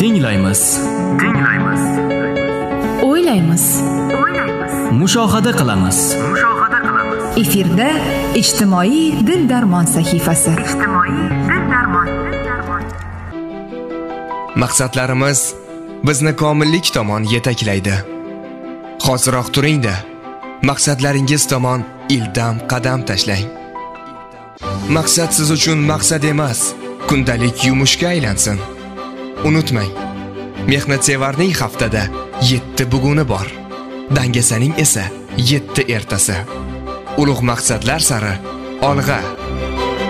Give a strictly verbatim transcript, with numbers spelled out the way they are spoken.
Tinglaymiz. Tinglaymiz. O'ylaymiz. O'ylaymiz. Mushohada qilamiz. Mushohada qilamiz. Efirda ijtimoiy dil darmon sahifasi. Ijtimoiy dil darmon. Maqsadlarimiz bizni komillik tomon yetaklaydi. Hoziroq turing-da, maqsadlaringiz tomon ildam qadam tashlang. Maqsad siz uchun maqsad emas, kundalik yumushga aylansin. Unutmang, mehnatsevarning haftada yetti buguni bor. Dangasaning esa yetti ertasi. Ulug' maqsadlar sari olg'a.